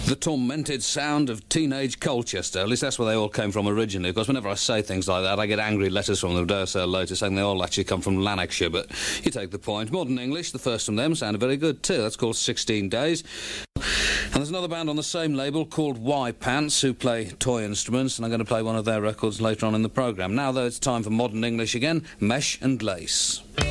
The tormented sound of teenage Colchester. At least that's where they all came from originally. Of course, whenever I say things like that, I get angry letters from them, dare I say later, saying they all actually come from Lanarkshire, but you take the point. Modern English, the first from them, sounded very good too. That's called 16 Days. And there's another band on the same label called Y Pants, who play toy instruments, and I'm going to play one of their records later on in the programme. Now, though, it's time for Modern English again, Mesh and Lace.